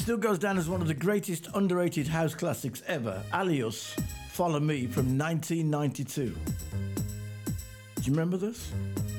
still goes down as one of the greatest underrated house classics ever. Alias, Follow Me from 1992. Do you remember this?